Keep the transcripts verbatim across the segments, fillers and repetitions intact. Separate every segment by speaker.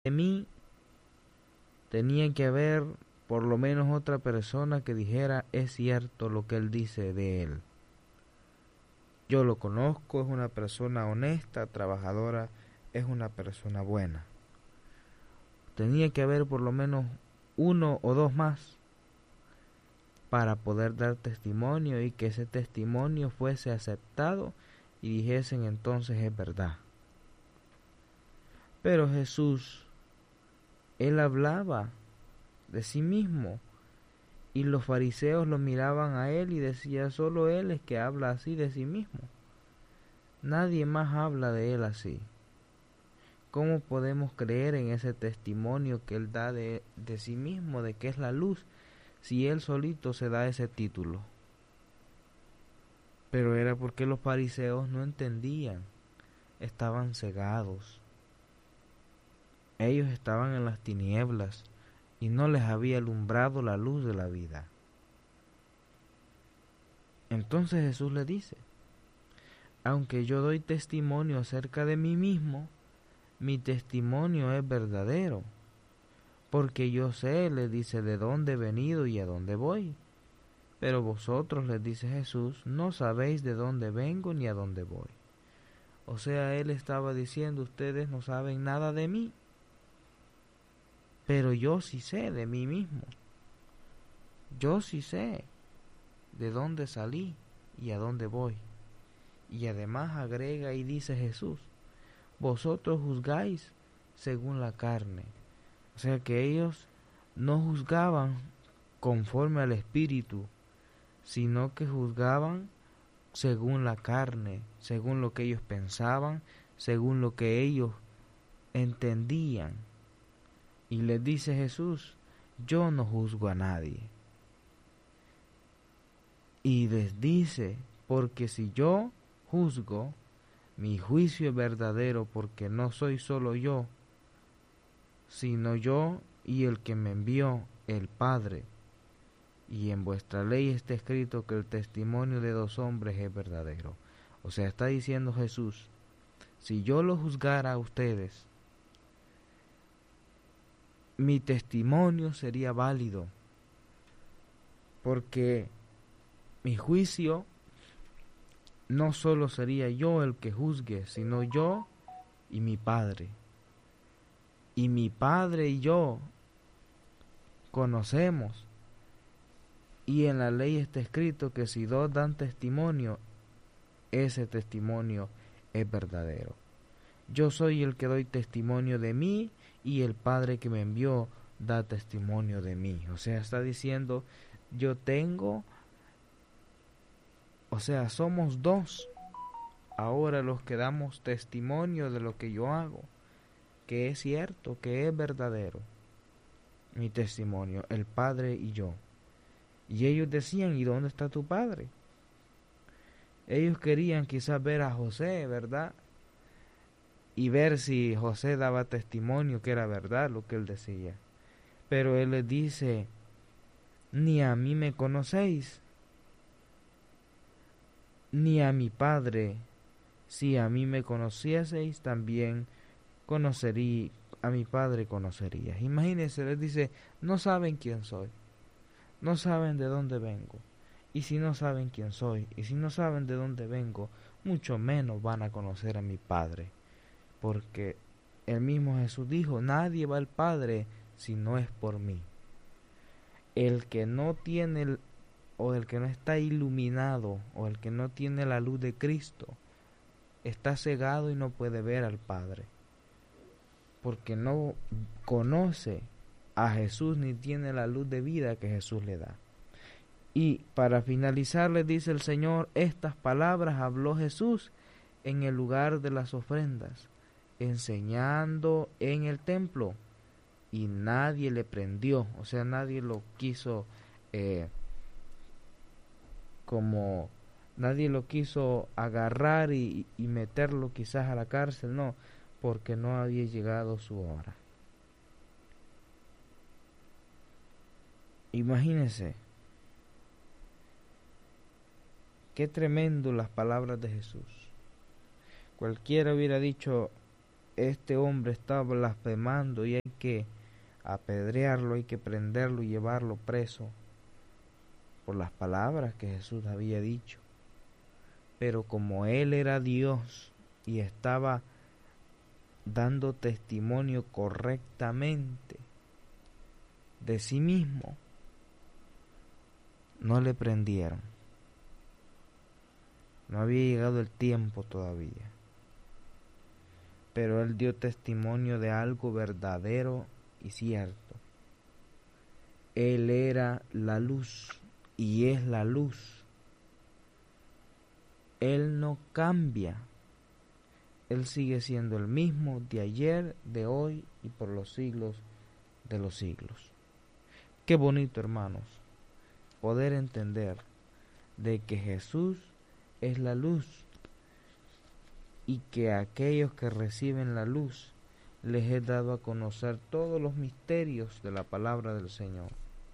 Speaker 1: de mí, tenía que haber por lo menos otra persona que dijera: es cierto lo que él dice de él. Yo lo conozco, es una persona honesta, trabajadora, es una persona buena. Tenía que haber por lo menos uno o dos más para poder dar testimonio y que ese testimonio fuese aceptado y dijesen: entonces es verdad. Pero Jesús, él hablaba de sí mismo y los fariseos lo miraban a él y decían: solo él es que habla así de sí mismo. Nadie más habla de él así. ¿Cómo podemos creer en ese testimonio que él da de, de sí mismo, de que es la luz, si él solito se da ese título? Pero era porque los fariseos no entendían, estaban cegados. Ellos estaban en las tinieblas y no les había alumbrado la luz de la vida. Entonces Jesús le dice: aunque yo doy testimonio acerca de mí mismo, mi testimonio es verdadero, porque yo sé, le dice, de dónde he venido y a dónde voy. Pero vosotros, les dice Jesús, no sabéis de dónde vengo ni a dónde voy. O sea, él estaba diciendo: ustedes no saben nada de mí, pero yo sí sé de mí mismo. Yo sí sé de dónde salí y a dónde voy. Y además agrega y dice Jesús: vosotros juzgáis según la carne. O sea que ellos no juzgaban conforme al Espíritu, sino que juzgaban según la carne, según lo que ellos pensaban, según lo que ellos entendían. Y les dice Jesús: yo no juzgo a nadie. Y les dice: porque si yo juzgo, mi juicio es verdadero, porque no soy solo yo, sino yo y el que me envió, el Padre. Y en vuestra ley está escrito que el testimonio de dos hombres es verdadero. O sea, está diciendo Jesús: si yo lo juzgara a ustedes, mi testimonio sería válido, porque mi juicio no solo sería yo el que juzgue, sino yo y mi Padre. Y mi Padre y yo conocemos, y en la ley está escrito que si dos dan testimonio, ese testimonio es verdadero. Yo soy el que doy testimonio de mí, y el Padre que me envió da testimonio de mí. O sea, está diciendo: yo tengo, o sea, somos dos ahora los que damos testimonio de lo que yo hago, que es cierto, que es verdadero. Mi testimonio, el Padre y yo. Y ellos decían: ¿y dónde está tu Padre? Ellos querían quizás ver a José, ¿verdad? Y ver si José daba testimonio que era verdad lo que él decía. Pero él les dice: ni a mí me conocéis, ni a mi Padre. Si a mí me conocieseis, también conocerí, a mi Padre conocerías. Imagínense, les dice: no saben quién soy, no saben de dónde vengo. Y si no saben quién soy, y si no saben de dónde vengo, mucho menos van a conocer a mi Padre. Porque el mismo Jesús dijo: nadie va al Padre si no es por mí. El que no tiene, el, o el que no está iluminado, o el que no tiene la luz de Cristo, está cegado y no puede ver al Padre, porque no conoce a Jesús ni tiene la luz de vida que Jesús le da. Y para finalizar, les dice el Señor: estas palabras habló Jesús en el lugar de las ofrendas, enseñando en el templo, y nadie le prendió. O sea, nadie lo quiso eh, como nadie lo quiso agarrar y, y meterlo quizás a la cárcel, no, porque no había llegado su hora. Imagínense qué tremendo las palabras de Jesús. Cualquiera hubiera dicho: este hombre está blasfemando y hay que apedrearlo, hay que prenderlo y llevarlo preso por las palabras que Jesús había dicho. Pero como él era Dios y estaba dando testimonio correctamente de sí mismo, no le prendieron. No había llegado el tiempo todavía. Pero él dio testimonio de algo verdadero y cierto. Él era la luz y es la luz. Él no cambia. Él sigue siendo el mismo de ayer, de hoy y por los siglos de los siglos. Qué bonito, hermanos, poder entender de que Jesús es la luz y que a aquellos que reciben la luz les he dado a conocer todos los misterios de la palabra del Señor.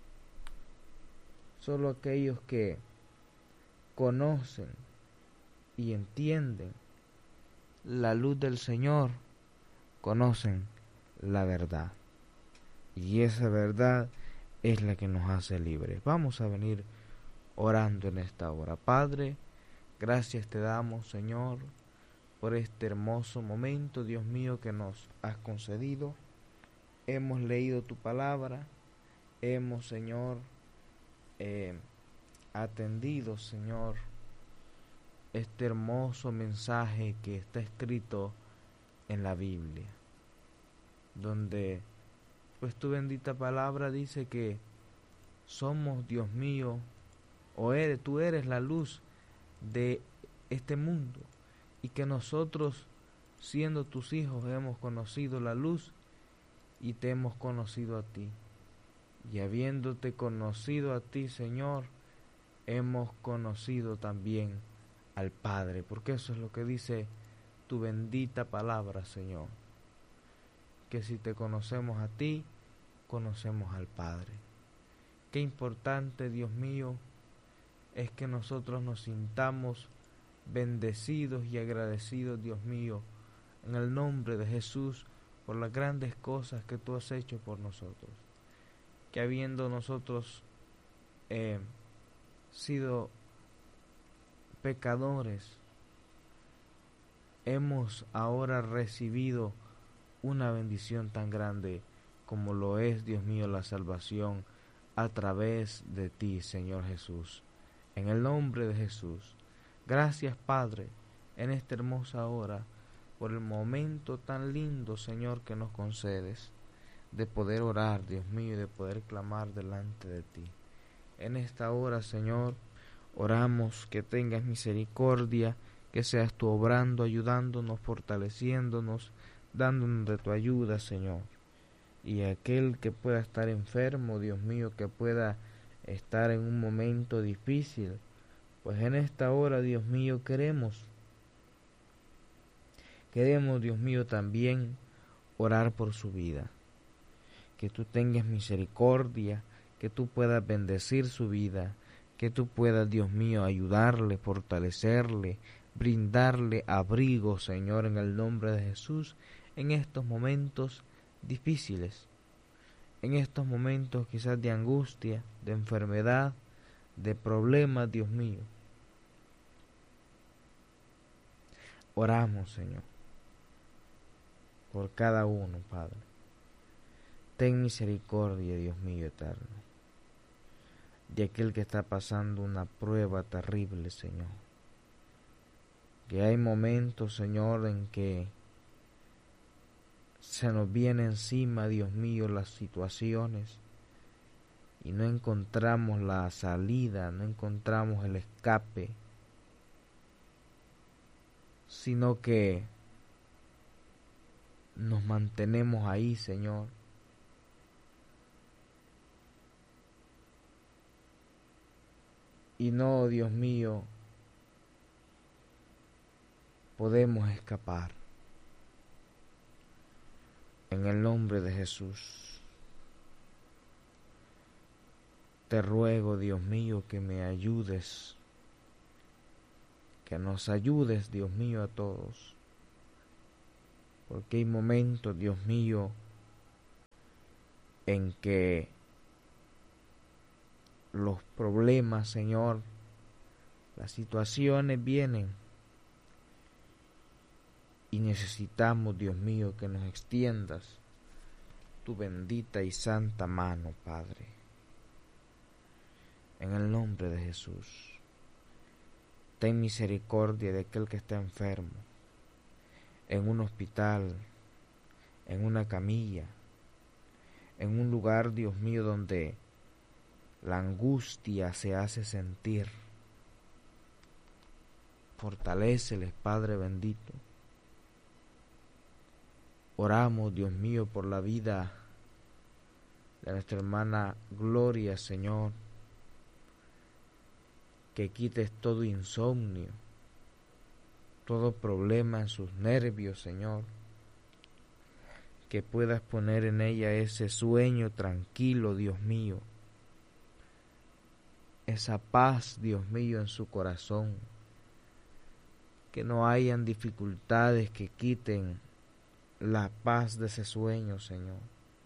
Speaker 1: Solo aquellos que conocen y entienden la luz del Señor conocen la verdad. Y esa verdad es la que nos hace libres. Vamos a venir orando en esta hora. Padre, gracias te damos, Señor, por este hermoso momento, Dios mío, que nos has concedido. Hemos leído tu palabra, hemos, Señor, eh, atendido, Señor, este hermoso mensaje que está escrito en la Biblia, donde pues tu bendita palabra dice que somos, Dios mío, o eres, tú eres la luz de este mundo, y que nosotros, siendo tus hijos, hemos conocido la luz y te hemos conocido a ti. Y habiéndote conocido a ti, Señor, hemos conocido también al Padre, porque eso es lo que dice tu bendita palabra, Señor, que si te conocemos a ti, conocemos al Padre. Qué importante, Dios mío, es que nosotros nos sintamos bendecidos y agradecidos, Dios mío, en el nombre de Jesús, por las grandes cosas que tú has hecho por nosotros. Que habiendo nosotros eh, sido pecadores, hemos ahora recibido una bendición tan grande como lo es, Dios mío, la salvación a través de ti, Señor Jesús. En el nombre de Jesús. Gracias, Padre, en esta hermosa hora, por el momento tan lindo, Señor, que nos concedes, de poder orar, Dios mío, y de poder clamar delante de ti. En esta hora, Señor, oramos que tengas misericordia, que seas tú obrando, ayudándonos, fortaleciéndonos, dándonos de tu ayuda, Señor. Y aquel que pueda estar enfermo, Dios mío, que pueda estar en un momento difícil, pues en esta hora, Dios mío, queremos, queremos, Dios mío, también orar por su vida. Que tú tengas misericordia, que tú puedas bendecir su vida, que tú puedas, Dios mío, ayudarle, fortalecerle, brindarle abrigo, Señor, en el nombre de Jesús, en estos momentos difíciles, en estos momentos quizás de angustia, de enfermedad, de problemas, Dios mío. Oramos, Señor, por cada uno, Padre. Ten misericordia, Dios mío eterno, de aquel que está pasando una prueba terrible, Señor. Que hay momentos, Señor, en que se nos viene encima, Dios mío, las situaciones y no encontramos la salida, no encontramos el escape, sino que nos mantenemos ahí, Señor. Y no, Dios mío, podemos escapar. En el nombre de Jesús, te ruego, Dios mío, que me ayudes, que nos ayudes, Dios mío, a todos, porque hay momentos, Dios mío, en que los problemas, Señor, las situaciones vienen y necesitamos, Dios mío, que nos extiendas tu bendita y santa mano, Padre. En el nombre de Jesús, ten misericordia de aquel que está enfermo, en un hospital, en una camilla, en un lugar, Dios mío, donde la angustia se hace sentir. Fortaléceles, Padre bendito. Oramos, Dios mío, por la vida de nuestra hermana Gloria, Señor, que quites todo insomnio, todo problema en sus nervios, Señor, que puedas poner en ella ese sueño tranquilo, Dios mío, esa paz, Dios mío, en su corazón, que no hayan dificultades que quiten la paz de ese sueño, Señor,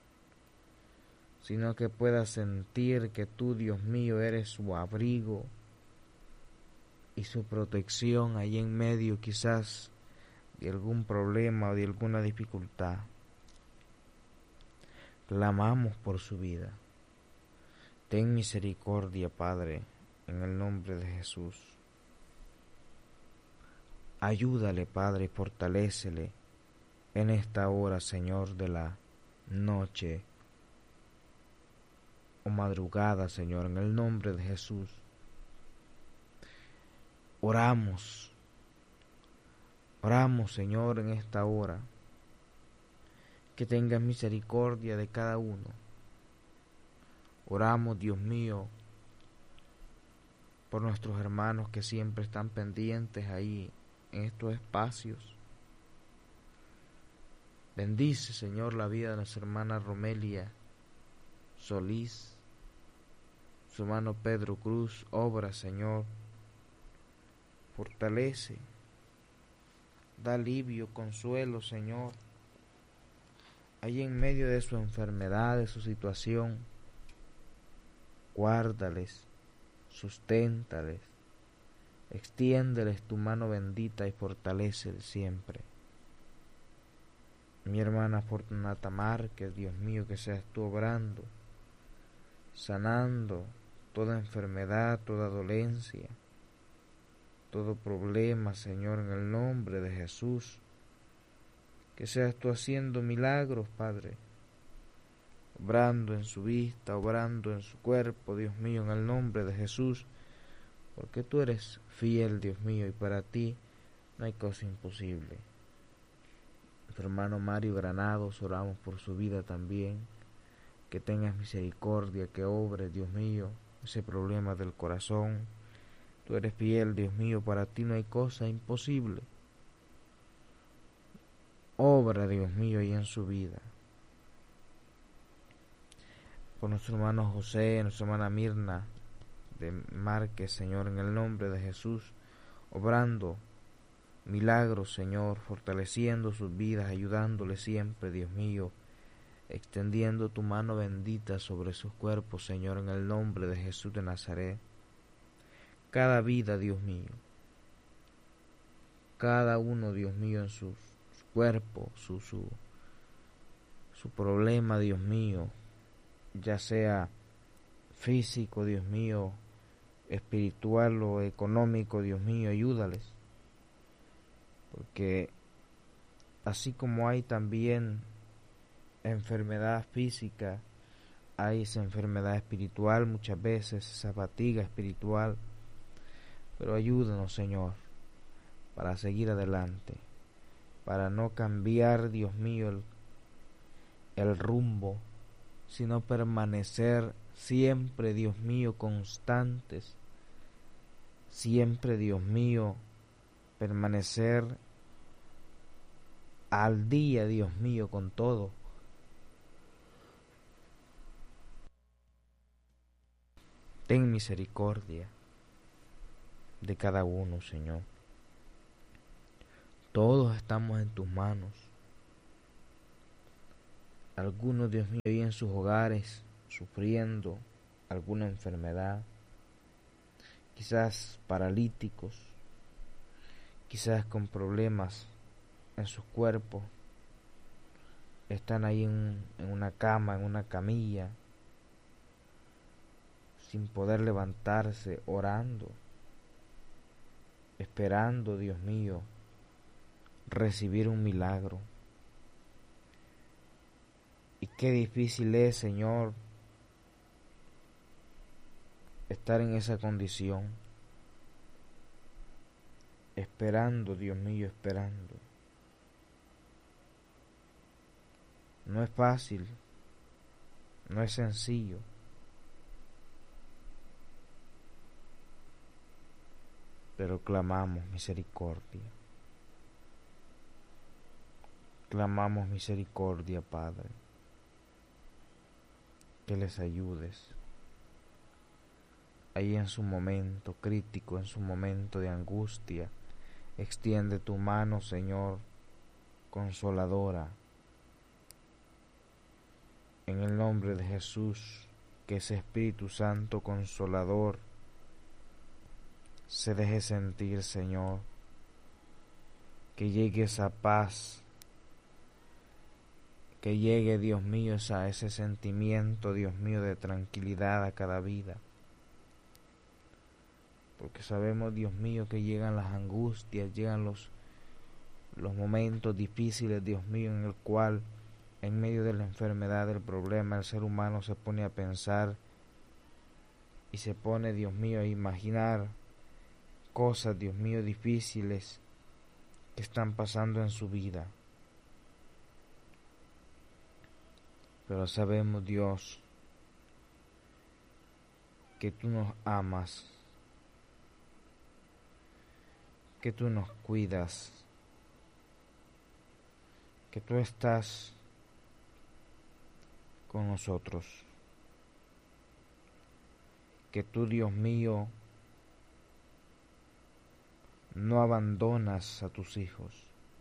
Speaker 1: sino que pueda sentir que tú, Dios mío, eres su abrigo y su protección ahí en medio quizás de algún problema o de alguna dificultad. Clamamos por su vida. Ten misericordia, Padre, en el nombre de Jesús. Ayúdale, Padre, y fortalécele en esta hora, Señor, de la noche o madrugada, Señor, en el nombre de Jesús. Oramos, oramos, Señor, en esta hora, que tengas misericordia de cada uno. Oramos, Dios mío, por nuestros hermanos que siempre están pendientes ahí en estos espacios. Bendice, Señor, la vida de nuestra hermana Romelia Solís, su hermano Pedro Cruz. Obra, Señor, fortalece, da alivio, consuelo, Señor, ahí en medio de su enfermedad, de su situación. Guárdales, susténtales, extiéndeles tu mano bendita y fortaléceles siempre. Mi hermana Fortunata Márquez, Dios mío, que seas tú obrando, sanando toda enfermedad, toda dolencia, todo problema, Señor, en el nombre de Jesús. Que seas tú haciendo milagros, Padre, obrando en su vista, obrando en su cuerpo, Dios mío, en el nombre de Jesús, porque tú eres fiel, Dios mío, y para ti no hay cosa imposible. Nuestro hermano Mario Granados, oramos por su vida también, que tengas misericordia, que obre, Dios mío, ese problema del corazón. Tú eres fiel, Dios mío, para ti no hay cosa imposible. Obra, Dios mío, y en su vida. Por nuestro hermano José, nuestra hermana Mirna de Márquez, Señor, en el nombre de Jesús, obrando milagros, Señor, fortaleciendo sus vidas, ayudándoles siempre, Dios mío, extendiendo tu mano bendita sobre sus cuerpos, Señor, en el nombre de Jesús de Nazaret. Cada vida, Dios mío, cada uno, Dios mío, en su, su cuerpo, su, su, su problema, Dios mío, ya sea físico, Dios mío, espiritual o económico, Dios mío, ayúdales. Porque así como hay también enfermedad física, hay esa enfermedad espiritual muchas veces, esa fatiga espiritual. Pero ayúdanos, Señor, para seguir adelante, para no cambiar, Dios mío, el, el rumbo, sino permanecer siempre, Dios mío, constantes, siempre, Dios mío, permanecer al día, Dios mío, con todo. Ten misericordia de cada uno, Señor. Todos estamos en tus manos. Algunos, Dios mío, ahí en sus hogares, sufriendo alguna enfermedad, quizás paralíticos, quizás con problemas en sus cuerpos, están ahí en, en una cama, en una camilla, sin poder levantarse, orando, esperando, Dios mío, recibir un milagro. Y qué difícil es, Señor, estar en esa condición, esperando, Dios mío, esperando. No es fácil, no es sencillo, pero clamamos misericordia. Clamamos misericordia, Padre, que les ayudes ahí en su momento crítico, en su momento de angustia. Extiende tu mano, Señor, consoladora, en el nombre de Jesús, que ese Espíritu Santo consolador se deje sentir, Señor, que llegue esa paz, que llegue, Dios mío, esa, ese sentimiento, Dios mío, de tranquilidad a cada vida. Porque sabemos, Dios mío, que llegan las angustias, llegan los, los momentos difíciles, Dios mío, en el cual, en medio de la enfermedad, del problema, el ser humano se pone a pensar y se pone, Dios mío, a imaginar cosas, Dios mío, difíciles que están pasando en su vida. Pero sabemos, Dios, que tú nos amas, que tú nos cuidas, que tú estás con nosotros, que tú, Dios mío, no abandonas a tus hijos,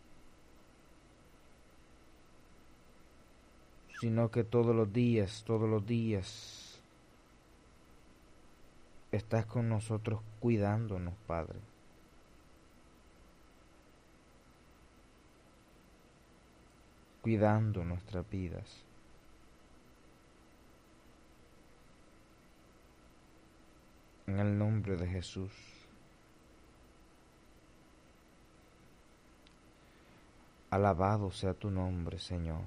Speaker 1: sino que todos los días, todos los días estás con nosotros cuidándonos, Padre. Cuidando nuestras vidas. En el nombre de Jesús. Alabado sea tu nombre, Señor.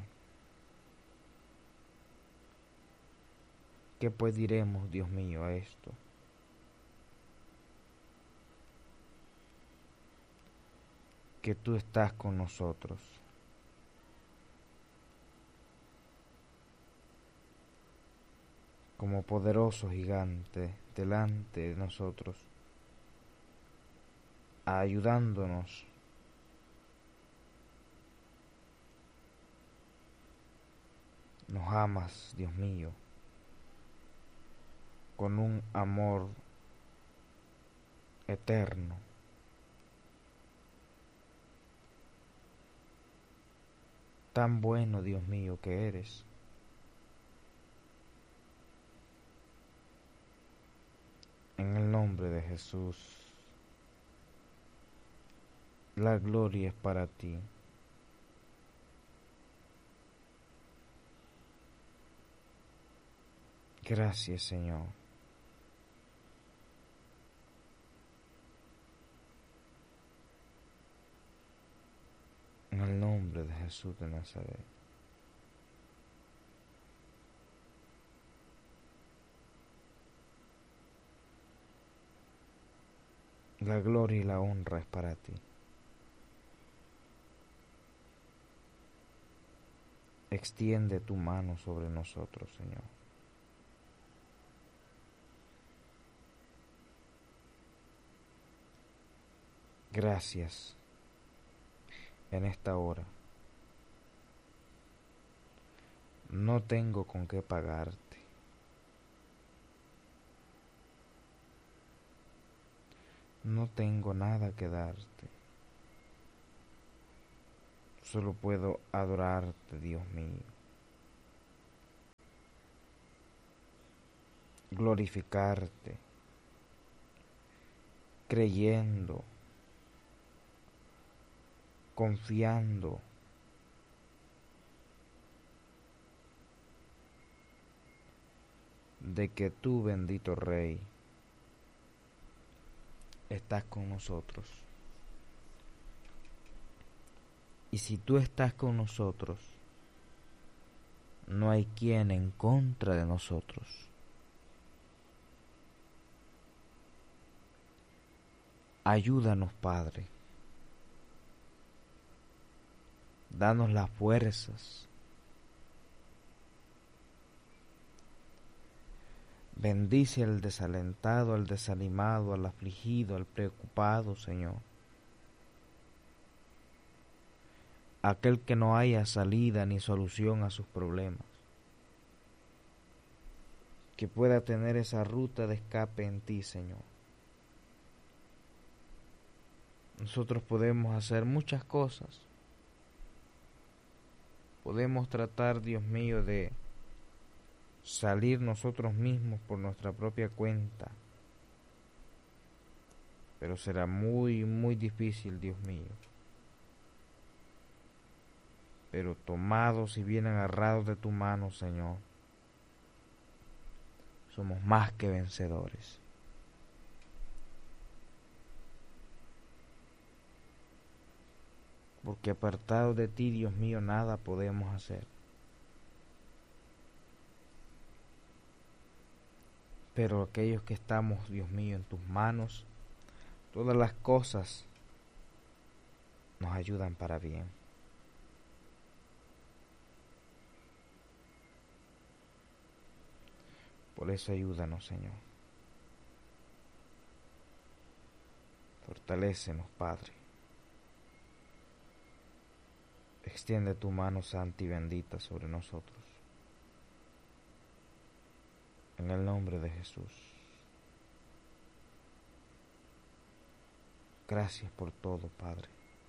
Speaker 1: ¿Qué pues diremos, Dios mío, a esto? Que tú estás con nosotros. Como poderoso gigante delante de nosotros, ayudándonos nos amas, Dios mío, con un amor eterno. Tan bueno, Dios mío, que eres. En el nombre de Jesús, la gloria es para ti. Gracias, Señor. En el nombre de Jesús de Nazaret. La gloria y la honra es para ti. Extiende tu mano sobre nosotros, Señor. Gracias en esta hora. No tengo con qué pagarte. No tengo nada que darte. Solo puedo adorarte, Dios mío. glorificarte, creyendo, confiando, de que tú, bendito Rey, estás con nosotros. Y si tú estás con nosotros, no hay quien en contra de nosotros. Ayúdanos, Padre. Danos las fuerzas. Bendice al desalentado, al desanimado, al afligido, al preocupado, Señor. Aquel que no haya salida ni solución a sus problemas. Que pueda tener esa ruta de escape en ti, Señor. Nosotros podemos hacer muchas cosas. Podemos tratar, Dios mío, de salir nosotros mismos por nuestra propia cuenta. Pero será muy, muy difícil, Dios mío. Pero tomados y bien agarrados de tu mano, Señor, somos más que vencedores. Porque apartados de ti, Dios mío, nada podemos hacer. Pero aquellos que estamos, Dios mío, en tus manos, todas las cosas nos ayudan para bien. Por eso ayúdanos, Señor. Fortalécenos, Padre. Extiende tu mano santa y bendita sobre nosotros. En el nombre de Jesús. Gracias por todo, Padre.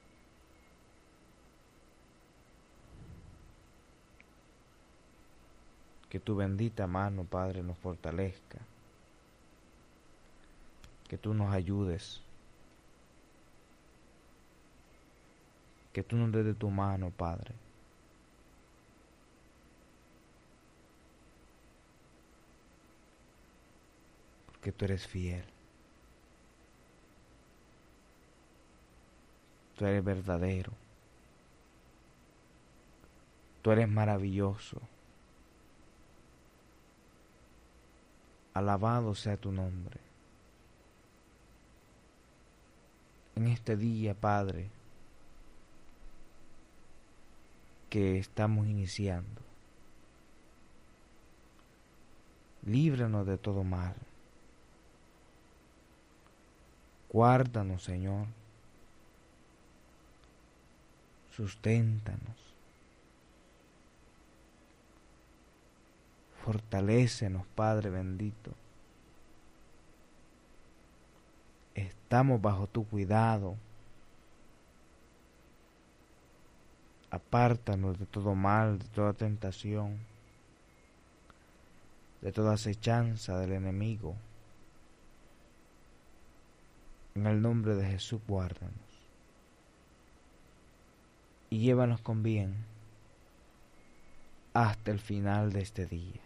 Speaker 1: Que tu bendita mano, Padre, nos fortalezca. Que tú nos ayudes. Que tú nos des de tu mano, Padre. Porque tú eres fiel. Tú eres verdadero. Tú eres maravilloso. Alabado sea tu nombre. En este día, Padre, que estamos iniciando, líbranos de todo mal. Guárdanos, Señor. Susténtanos. Fortalécenos, Padre bendito. Estamos bajo tu cuidado. Apártanos de todo mal, de toda tentación, de toda acechanza del enemigo. En el nombre de Jesús, guárdanos. Y llévanos con bien hasta el final de este día.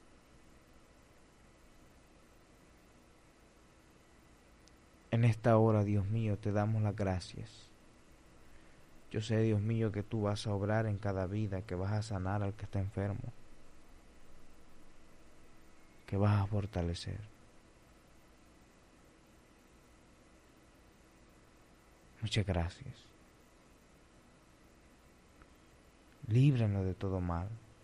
Speaker 1: En esta hora, Dios mío, te damos las gracias. Yo sé, Dios mío, que tú vas a obrar en cada vida, que vas a sanar al que está enfermo, que vas a fortalecer. Muchas gracias. Líbranos de todo mal.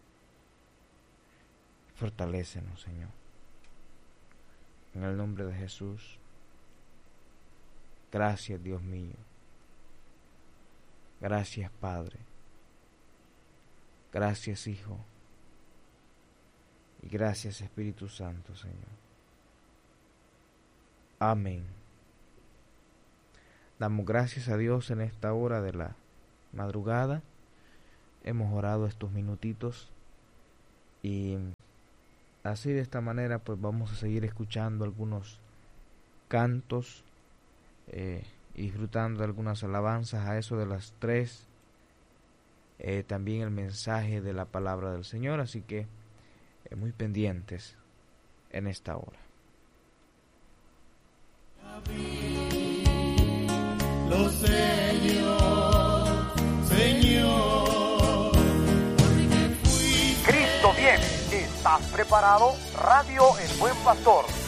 Speaker 1: Fortalécenos, Señor. En el nombre de Jesús. Gracias, Dios mío. Gracias, Padre. Gracias, Hijo. Y gracias, Espíritu Santo, Señor. Amén. Damos gracias a Dios en esta hora de la madrugada. Hemos orado estos minutitos y así de esta manera pues vamos a seguir escuchando algunos cantos eh, y disfrutando de algunas alabanzas a eso de las tres. Eh, también el mensaje de la palabra del Señor, así que eh, muy pendientes en esta hora.
Speaker 2: Lo Señor, Señor,
Speaker 3: Cristo viene. ¿Estás preparado? Radio El Buen Pastor